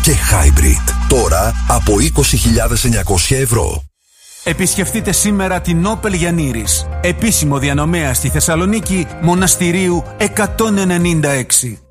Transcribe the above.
και Hybrid. Τώρα από 20.900 ευρώ. Επισκεφτείτε σήμερα την Opel Γιαννήρης, επίσημο διανομέα στη Θεσσαλονίκη, Μοναστηρίου 196.